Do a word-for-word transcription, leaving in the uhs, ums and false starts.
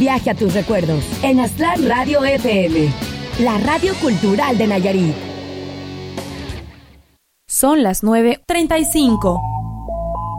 viaje a tus recuerdos en Aztlán Radio F M, la radio cultural de Nayarit. Son las nueve treinta y cinco.